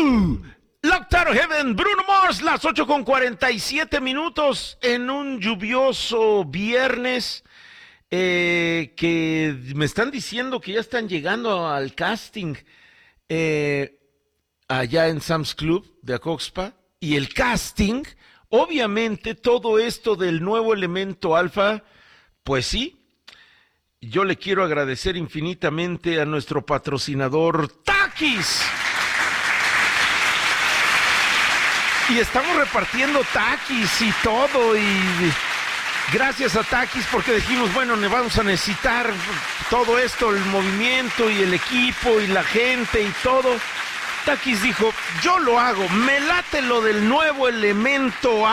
Locked Out of Heaven, Bruno Mars, las 8:47 en un lluvioso viernes. Que me están diciendo que ya están llegando al casting allá en Sam's Club de Acoxpa. Y el casting, obviamente, todo esto del nuevo elemento alfa, pues sí. Yo le quiero agradecer infinitamente a nuestro patrocinador Takis. Y estamos repartiendo Takis y todo, y gracias a Takis porque dijimos, bueno, vamos a necesitar todo esto, el movimiento y el equipo y la gente y todo. Takis dijo, yo lo hago, me late lo del nuevo elemento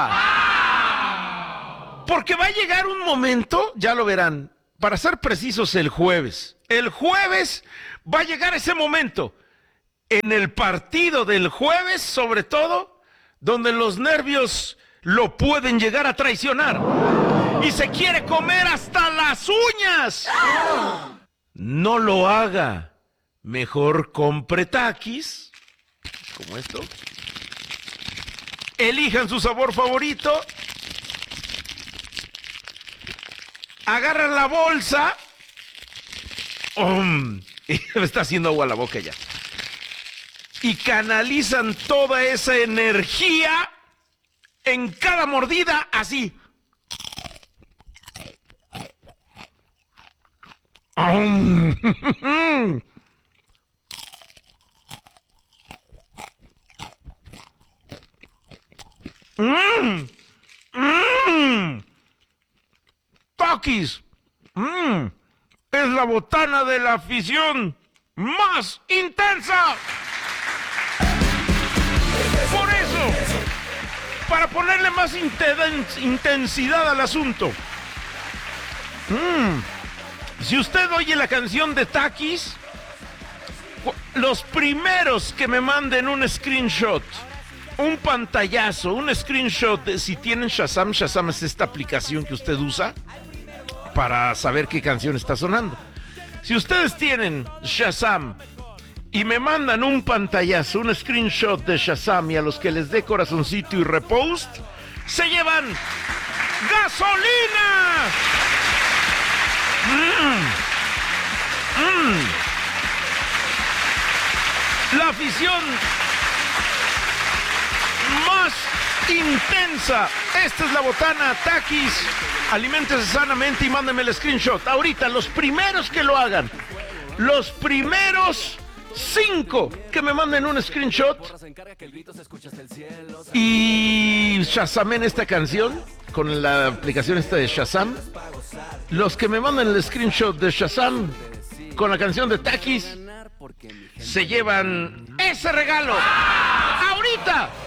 alfa. Porque va a llegar un momento, ya lo verán, para ser precisos el jueves. El jueves va a llegar ese momento. En el partido del jueves, sobre todo, donde los nervios lo pueden llegar a traicionar. Y se quiere comer hasta las uñas. No lo haga. Mejor compre Takis, como esto. Elijan su sabor favorito. Agarran la bolsa. Me está haciendo agua a la boca ya. Y canalizan toda esa energía en cada mordida, así. Takis. Es la botana de la afición más intensa. Por eso, para ponerle más intensidad al asunto, si usted oye la canción de Takis, los primeros que me manden un screenshot, un pantallazo, un screenshot de, si tienen Shazam. Shazam es esta aplicación que usted usa para saber qué canción está sonando. Si ustedes tienen Shazam y me mandan un pantallazo, un screenshot de Shazam, y a los que les dé corazoncito y repost, se llevan gasolina. La afición más intensa. Esta es la botana Takis. Aliméntese sanamente y mándenme el screenshot. Ahorita, los primeros que lo hagan, los primeros 5 que me manden un screenshot y Shazamen esta canción con la aplicación esta de Shazam. Los que me manden el screenshot de Shazam con la canción de Takis se llevan ese regalo. Ahorita.